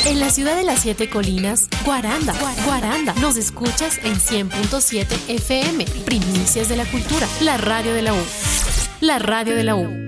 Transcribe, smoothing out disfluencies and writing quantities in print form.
En la ciudad de las siete colinas, Guaranda. Nos escuchas en 100.7 FM. Primicias de la cultura. La radio de la U. La radio de la U.